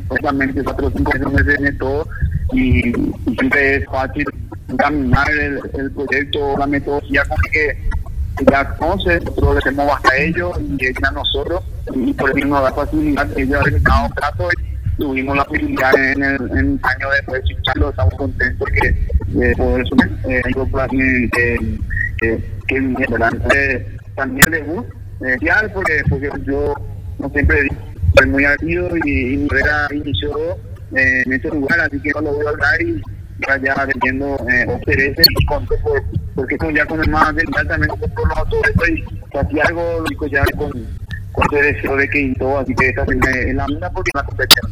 justamente 4 o 5 meses en todo y siempre es fácil caminar el proyecto, la metodología como que ya conoce, nosotros le hacemos hasta ellos y ellos a nosotros, y por eso nos da facilidad. Ellos han dado trato y tuvimos la posibilidad en el año después de ficharlo. Estamos contentos que poder digo por aquí que delante también les gusta porque yo no siempre digo, soy muy activo y mi carrera inició en ese lugar, así que no lo voy a hablar y ya vendiendo intereses y contos porque como ya con el más del también con los autores y hacía algo lógico ya con ese deseo de que y todo, así que esa es la misma porque la competencia